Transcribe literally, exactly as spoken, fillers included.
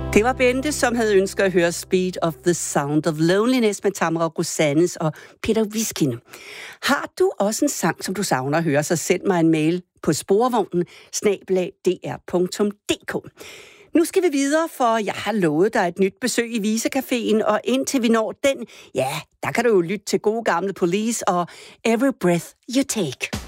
Det var Bente, som havde ønsket at høre Speed of the Sound of Loneliness med Tamra Rosanes og Peter Viskin. Har du også en sang, som du savner at høre, så send mig en mail på sporvognen snabel-a d r punktum d k. Nu skal vi videre, for jeg har lovet dig et nyt besøg i Visecaféen, og indtil vi når den, ja, der kan du jo lytte til gode gamle Police og Every Breath You Take.